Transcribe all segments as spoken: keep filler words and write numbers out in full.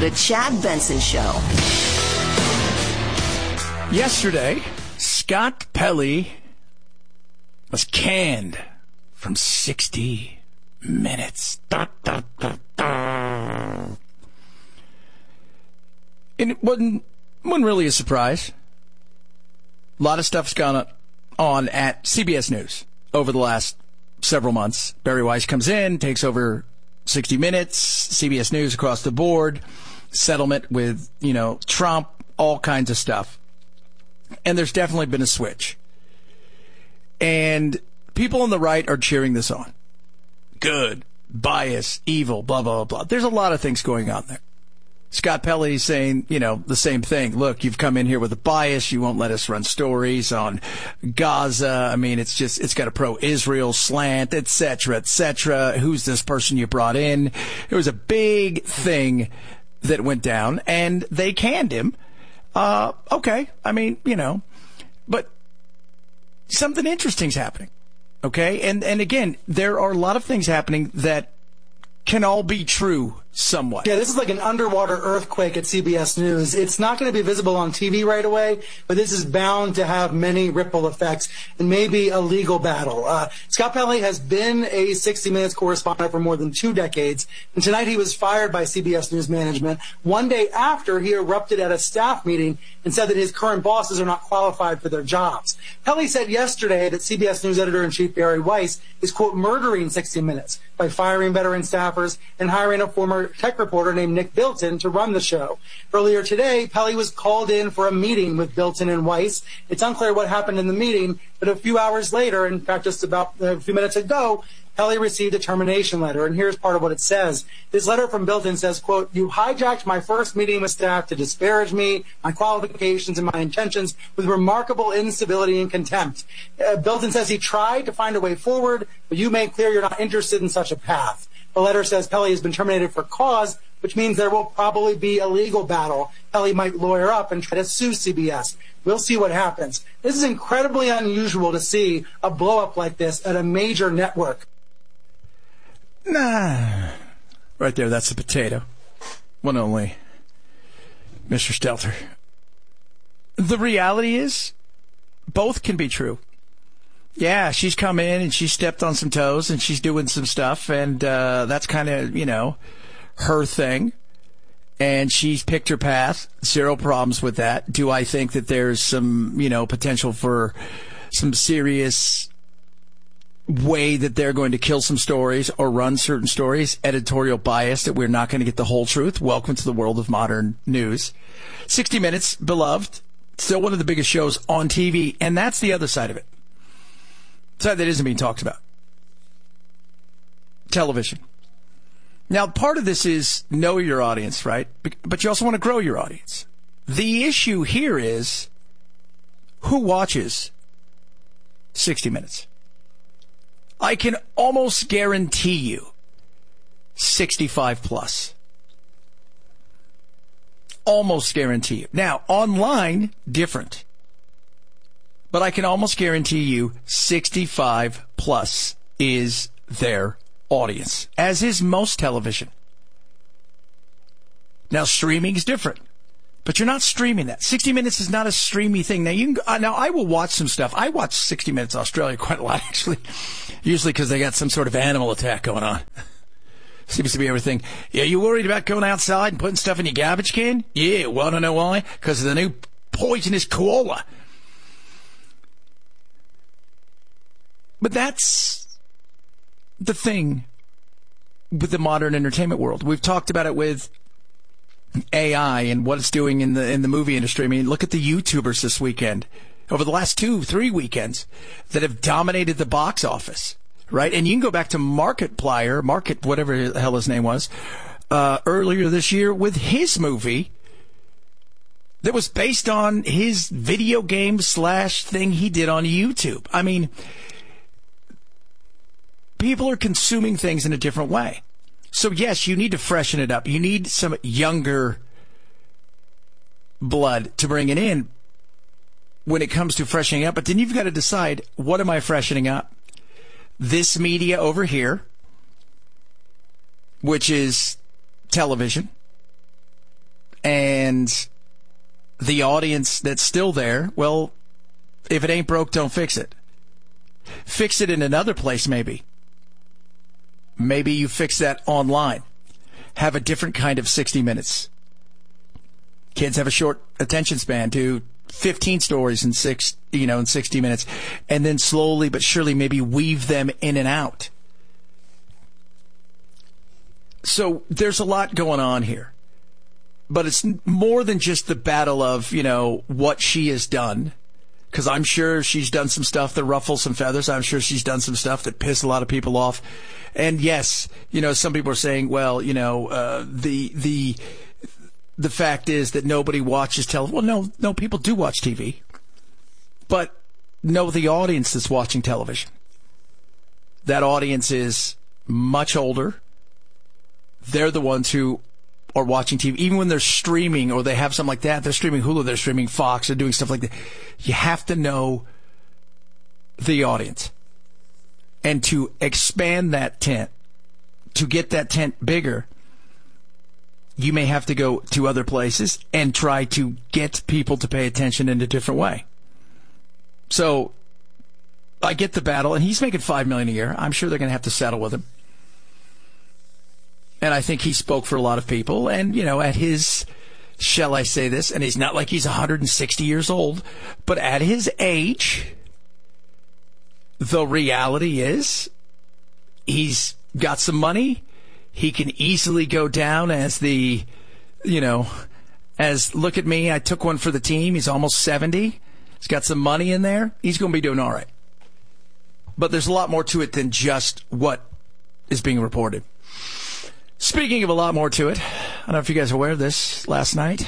The Chad Benson Show. Yesterday, Scott Pelley was canned from sixty minutes. Da, da, da, da. And it wasn't, wasn't really a surprise. A lot of stuff's gone on at C B S News over the last several months. Barry Weiss comes in, takes over sixty minutes, C B S News across the board, settlement with, you know, Trump, all kinds of stuff. And there's definitely been a switch. And people on the right are cheering this on. Good, bias, evil, blah, blah, blah, blah. There's a lot of things going on there. Scott Pelley saying, you know, the same thing. Look, you've come in here with a bias. You won't let us run stories on Gaza. I mean, it's just, it's got a pro-Israel slant, et cetera, et cetera. Who's this person you brought in? It was a big thing that went down, and they canned him. Uh, okay. I mean, you know, but something interesting's happening. Okay. And, and again, there are a lot of things happening that can all be true somewhat. Yeah, this is like an underwater earthquake at C B S News. It's not going to be visible on T V right away, but this is bound to have many ripple effects and maybe a legal battle. Uh, Scott Pelley has been a sixty minutes correspondent for more than two decades, and tonight he was fired by C B S News management one day after he erupted at a staff meeting and said that his current bosses are not qualified for their jobs. Pelley said yesterday that C B S News editor-in-chief Barry Weiss is, quote, murdering sixty minutes by firing veteran staffers and hiring a former tech reporter named Nick Bilton to run the show. Earlier today, Pelley was called in for a meeting with Bilton and Weiss. It's unclear what happened in the meeting, but a few hours later, in fact, just about a few minutes ago, Pelley received a termination letter, and here's part of what it says. This letter from Bilton says, quote, "You hijacked my first meeting with staff to disparage me, my qualifications, and my intentions with remarkable incivility and contempt. Uh, Bilton says he tried to find a way forward, but you made clear you're not interested in such a path." The letter says Pelley has been terminated for cause, which means there will probably be a legal battle. Pelley might lawyer up and try to sue C B S. We'll see what happens. This is incredibly unusual to see a blow-up like this at a major network. Nah. Right there, that's the potato. One only. Mister Stelter. The reality is, both can be true. Yeah, she's come in and she stepped on some toes and she's doing some stuff, and uh, that's kind of, you know, her thing. And she's picked her path. Zero problems with that. Do I think that there's some, you know, potential for some serious way that they're going to kill some stories or run certain stories, editorial bias, that we're not going to get the whole truth? Welcome to the world of modern news. sixty minutes, beloved. Still one of the biggest shows on T V, and that's the other side of it. Side that isn't being talked about. Television. Now, part of this is know your audience, right? But you also want to grow your audience. The issue here is who watches sixty minutes. I can almost guarantee you sixty-five plus. Almost guarantee you. Now, online, different. But I can almost guarantee you sixty-five plus is their audience, as is most television. Now, streaming is different, but you're not streaming that. sixty minutes is not a streamy thing. Now, you can, uh, now I will watch some stuff. I watch sixty minutes Australia quite a lot, actually, usually because they got some sort of animal attack going on. Seems to be everything. Yeah, you worried about going outside and putting stuff in your garbage can? Yeah, want to know why? Because of the new poisonous koala. But that's the thing with the modern entertainment world. We've talked about it with A I and what it's doing in the in the movie industry. I mean, look at the YouTubers this weekend, over the last two, three weekends, that have dominated the box office, right? And you can go back to Markiplier, Market, whatever the hell his name was, uh, earlier this year with his movie that was based on his video game slash thing he did on YouTube. I mean, people are consuming things in a different way. So, yes, you need to freshen it up. You need some younger blood to bring it in when it comes to freshening up. But then you've got to decide, what am I freshening up? This media over here, which is television, And the audience that's still there, well, if it ain't broke, don't fix it. Fix it in another place, maybe. Maybe you fix that online. Have a different kind of sixty minutes. Kids have a short attention span. Do fifteen stories in six, you know, in sixty minutes, and then slowly but surely maybe weave them in and out. So there's a lot going on here, but it's more than just the battle of, you know, what she has done. Because I'm sure she's done some stuff that ruffles some feathers. I'm sure she's done some stuff that piss a lot of people off. And yes, you know, some people are saying, well, you know, uh, the the the fact is that nobody watches television. Well, no, no, people do watch T V, but know the audience that's watching television. That audience is much older. They're the ones who are watching T V, even when they're streaming or they have something like that. They're streaming Hulu, they're streaming Fox, they're doing stuff like that. You have to know the audience. And to expand that tent, to get that tent bigger, you may have to go to other places and try to get people to pay attention in a different way. So I get the battle, and he's making five million dollars a year. I'm sure they're going to have to settle with him. And I think he spoke for a lot of people. And, you know, at his, shall I say this, and he's not like he's one hundred sixty years old, but at his age, the reality is he's got some money. He can easily go down as the, you know, as look at me, I took one for the team. He's almost seventy. He's got some money in there. He's going to be doing all right. But there's a lot more to it than just what is being reported. Speaking of a lot more to it, I don't know if you guys are aware of this. Last night,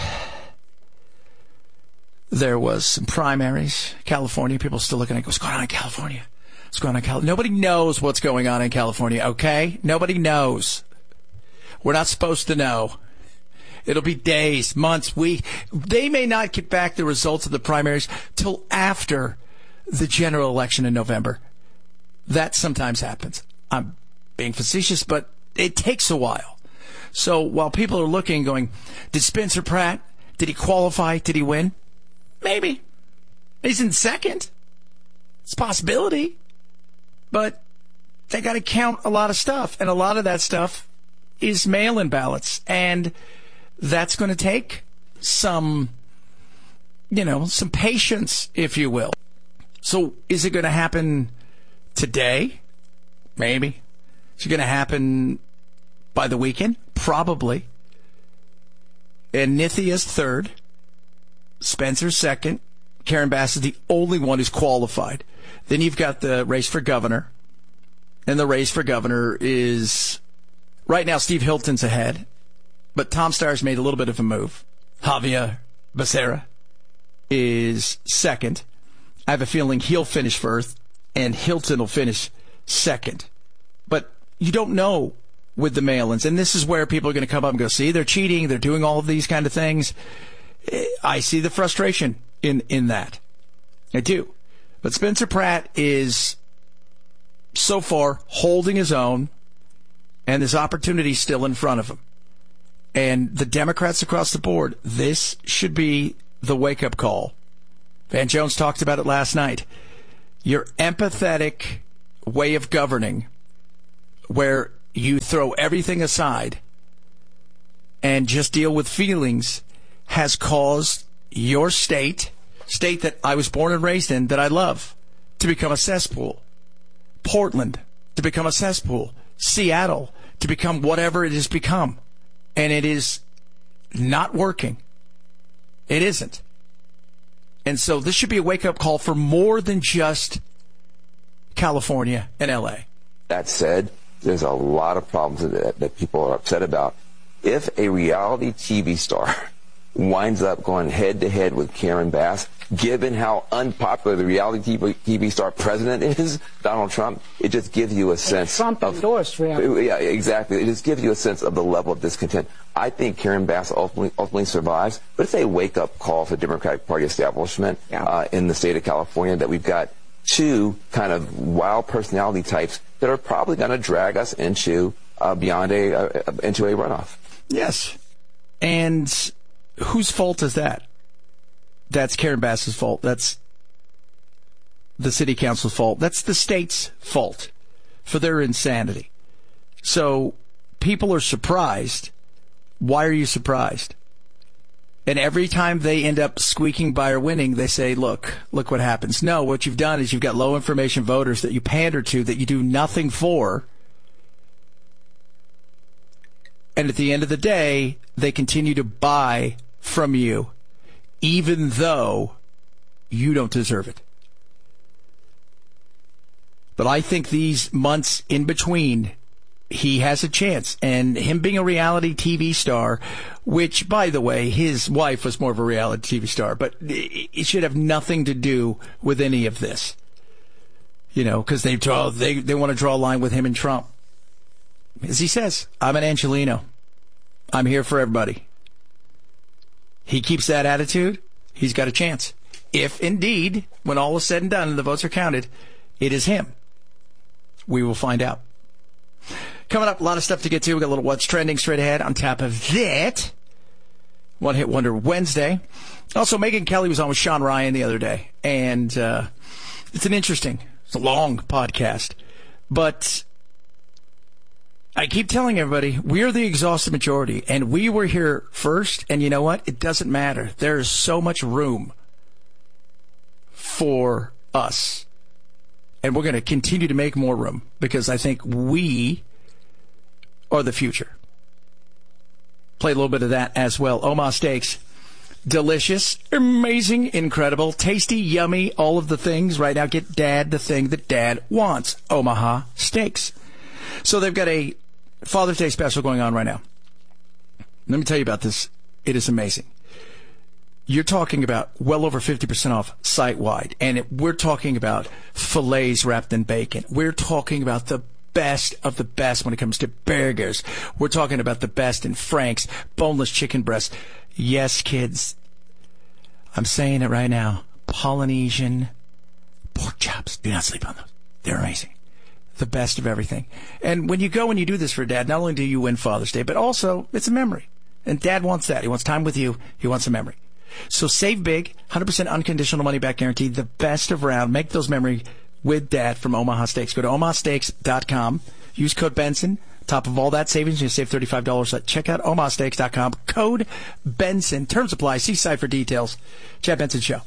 there was some primaries. California, people still looking at what's going on in California. What's going on in California? Nobody knows what's going on in California, okay? Nobody knows. We're not supposed to know. It'll be days, months, weeks. They may not get back the results of the primaries till after the general election in November. That sometimes happens. I'm being facetious, but it takes a while. So while people are looking, going, did Spencer Pratt, did he qualify? Did he win? Maybe. He's in second. It's a possibility. But they got to count a lot of stuff. And a lot of that stuff is mail-in ballots. And that's going to take some, you know, some patience, if you will. So is it going to happen today? Maybe. Is it going to happen by the weekend? Probably. And Nythia's third. Spencer's second. Karen Bass is the only one who's qualified. Then you've got the race for governor. And the race for governor is, right now, Steve Hilton's ahead. But Tom Steyer's made a little bit of a move. Javier Becerra is second. I have a feeling he'll finish first, and Hilton will finish second. But you don't know with the mail-ins. And this is where people are going to come up and go, see, they're cheating. They're doing all of these kind of things. I see the frustration in, in that. I do. But Spencer Pratt is so far holding his own, and there's opportunity still in front of him. And the Democrats across the board, this should be the wake-up call. Van Jones talked about it last night. Your empathetic way of governing, where you throw everything aside and just deal with feelings, has caused your state, state that I was born and raised in, that I love, to become a cesspool. Portland to become a cesspool. Seattle to become whatever it has become. And it is not working. It isn't. And so this should be a wake-up call for more than just California and L A. That said, there's a lot of problems that, that people are upset about. If a reality T V star winds up going head-to-head with Karen Bass, given how unpopular the reality T V star president is, Donald Trump, it just gives you a sense Trump of... endorsed reality. Yeah, exactly. It just gives you a sense of the level of discontent. I think Karen Bass ultimately, ultimately survives, but it's a wake-up call for the Democratic Party establishment yeah. uh, in the state of California that we've got two kind of wild personality types that are probably going to drag us into uh, beyond a uh, into a runoff. Yes, and whose fault is that? That's Karen Bass's fault. That's the city council's fault. That's the state's fault for their insanity. So people are surprised. Why are you surprised? And every time they end up squeaking by or winning, they say, look, look what happens. No, what you've done is you've got low information voters that you pander to, that you do nothing for. And at the end of the day, they continue to buy from you, even though you don't deserve it. But I think these months in between, he has a chance. And him being a reality T V star, which, by the way, his wife was more of a reality T V star, but it should have nothing to do with any of this. You know, because they draw, they, they want to draw a line with him and Trump. As he says, I'm an Angelino. I'm here for everybody. He keeps that attitude, he's got a chance. If indeed, when all is said and done and the votes are counted, it is him. We will find out. Coming up, a lot of stuff to get to. We've got a little What's Trending straight ahead. On top of that, One Hit Wonder Wednesday. Also, Megyn Kelly was on with Sean Ryan the other day. And uh, it's an interesting, it's a long podcast. But I keep telling everybody, we are the exhausted majority. And we were here first. And you know what? It doesn't matter. There is so much room for us. And we're going to continue to make more room because I think we are the future. Play a little bit of that as well. Omaha Steaks. Delicious, amazing, incredible, tasty, yummy, all of the things. Right now, get Dad the thing that Dad wants. Omaha Steaks. So they've got a Father's Day special going on right now. Let me tell you about this. It is amazing. You're talking about well over fifty percent off site-wide. And it, we're talking about fillets wrapped in bacon. We're talking about the best of the best when it comes to burgers. We're talking about the best in Frank's, boneless chicken breast. Yes, kids, I'm saying it right now. Polynesian pork chops. Do not sleep on those. They're amazing. The best of everything. And when you go and you do this for Dad, not only do you win Father's Day, but also it's a memory. And Dad wants that. He wants time with you. He wants a memory. So save big, one hundred percent unconditional money back guarantee, the best of round. Make those memories with Dad from Omaha Steaks. Go to omaha steaks dot com. Use code Benson. Top of all that savings, you save thirty-five dollars at checkout. omaha steaks dot com. Code Benson. Terms apply. See site for details. Chad Benson Show.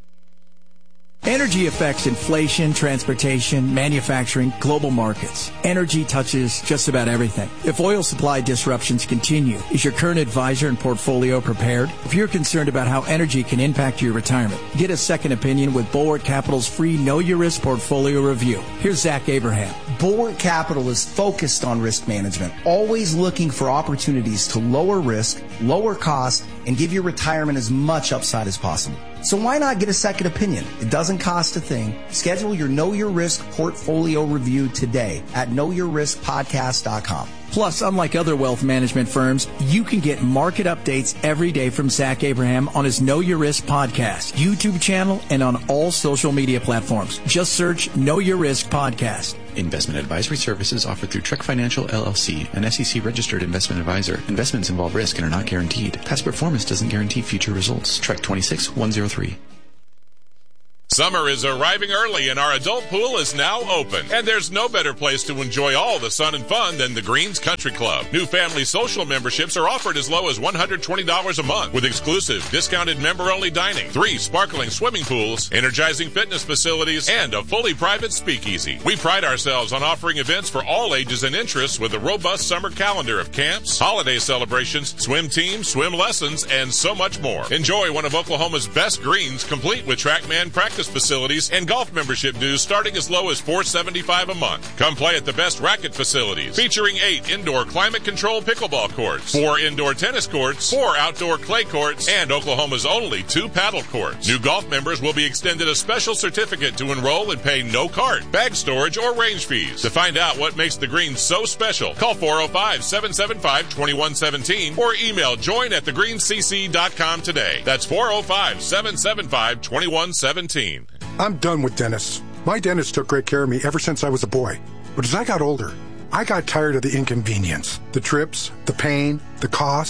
Energy affects inflation, transportation, manufacturing, global markets. Energy touches just about everything. If oil supply disruptions continue, is your current advisor and portfolio prepared? If you're concerned about how energy can impact your retirement, get a second opinion with Bulwark Capital's free Know Your Risk portfolio review. Here's Zach Abraham. Bulwark Capital is focused on risk management, always looking for opportunities to lower risk, lower costs, and give your retirement as much upside as possible. So why not get a second opinion? It doesn't cost a thing. Schedule your Know Your Risk portfolio review today at know your risk podcast dot com. Plus, unlike other wealth management firms, you can get market updates every day from Zach Abraham on his Know Your Risk podcast, YouTube channel, and on all social media platforms. Just search Know Your Risk Podcast. Investment advisory services offered through Trek Financial, L L C, an S E C-registered investment advisor. Investments involve risk and are not guaranteed. Past performance doesn't guarantee future results. Trek twenty-six one oh three. Summer is arriving early and our adult pool is now open. And there's no better place to enjoy all the sun and fun than the Greens Country Club. New family social memberships are offered as low as one hundred twenty dollars a month with exclusive discounted member-only dining, three sparkling swimming pools, energizing fitness facilities, and a fully private speakeasy. We pride ourselves on offering events for all ages and interests with a robust summer calendar of camps, holiday celebrations, swim teams, swim lessons, and so much more. Enjoy one of Oklahoma's best greens, complete with TrackMan practice facilities and golf membership dues starting as low as four dollars and seventy-five cents a month. Come play at the best racket facilities, featuring eight indoor climate-controlled pickleball courts, four indoor tennis courts, four outdoor clay courts, and Oklahoma's only two paddle courts. New golf members will be extended a special certificate to enroll and pay no cart, bag storage, or range fees. To find out what makes the Greens so special, call four oh five, seven seven five, two one one seven or email join at the greens c c dot com today. That's four oh five, seven seven five, two one one seven. I'm done with dentists. My dentist took great care of me ever since I was a boy. But as I got older, I got tired of the inconvenience, the trips, the pain, the cost.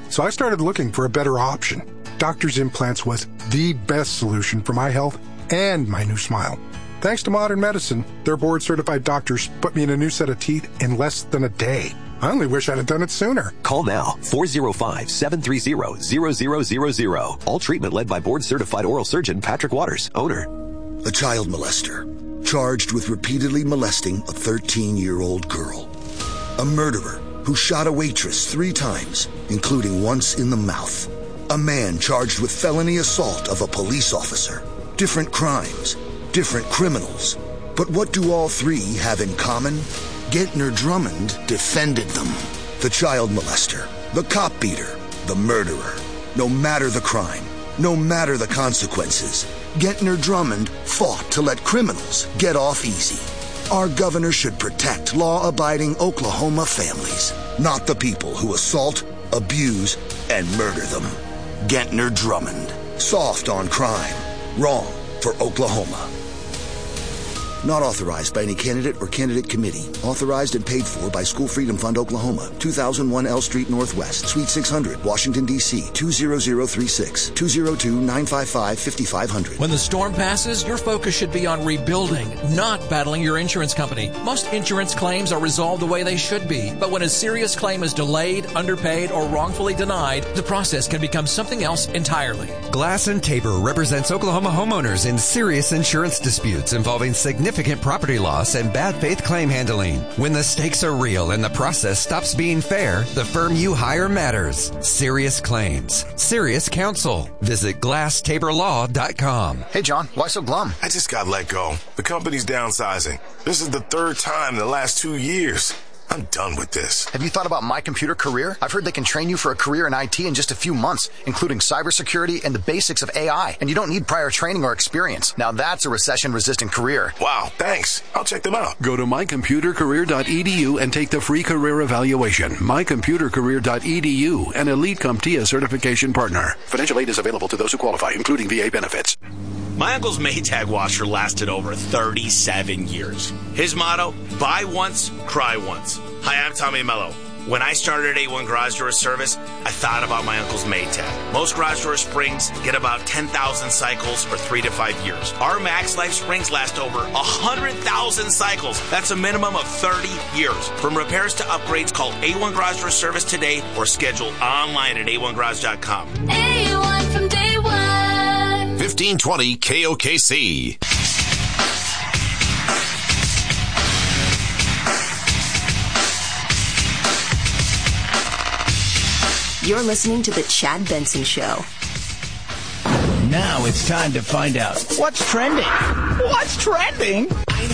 So I started looking for a better option. Doctor's Implants was the best solution for my health and my new smile. Thanks to modern medicine, their board-certified doctors put me in a new set of teeth in less than a day. I only wish I'd have done it sooner. Call now, four oh five, seven three zero, zero zero zero zero. All treatment led by board-certified oral surgeon Patrick Waters, owner. A child molester, charged with repeatedly molesting a thirteen-year-old girl. A murderer who shot a waitress three times, including once in the mouth. A man charged with felony assault of a police officer. Different crimes, different criminals. But what do all three have in common? Gentner Drummond defended them. The child molester, the cop beater, the murderer. No matter the crime, no matter the consequences, Gentner Drummond fought to let criminals get off easy. Our governor should protect law-abiding Oklahoma families, not the people who assault, abuse, and murder them. Gentner Drummond. Soft on crime. Wrong for Oklahoma. Not authorized by any candidate or candidate committee. Authorized and paid for by School Freedom Fund, Oklahoma. two thousand one L Street Northwest, Suite six hundred, Washington, D C two zero zero three six, two zero two, nine five five, five five zero zero. When the storm passes, your focus should be on rebuilding, not battling your insurance company. Most insurance claims are resolved the way they should be, but when a serious claim is delayed, underpaid, or wrongfully denied, the process can become something else entirely. Glass and Tabor represents Oklahoma homeowners in serious insurance disputes involving significant Significant property loss and bad faith claim handling. When the stakes are real and the process stops being fair, the firm you hire matters. Serious Claims. Serious Counsel. Visit glass tabor law dot com. Hey, John, why so glum? I just got let go. The company's downsizing. This is the third time in the last two years. I'm done with this. Have you thought about My Computer Career? I've heard they can train you for a career in I T in just a few months, including cybersecurity and the basics of A I. And you don't need prior training or experience. Now that's a recession-resistant career. Wow, thanks. I'll check them out. Go to my computer career dot e d u and take the free career evaluation. my computer career dot e d u, an Elite CompTIA certification partner. Financial aid is available to those who qualify, including V A benefits. My uncle's Maytag washer lasted over thirty-seven years. His motto, buy once, cry once. Hi, I'm Tommy Mello. When I started A one Garage Door Service, I thought about my uncle's Maytag. Most garage door springs get about ten thousand cycles for three to five years. Our Max Life springs last over one hundred thousand cycles. That's a minimum of thirty years. From repairs to upgrades, call A one Garage Door Service today or schedule online at a one garage dot com. A one from day one. fifteen twenty K O K C. You're listening to The Chad Benson Show. Now it's time to find out what's trending. What's trending?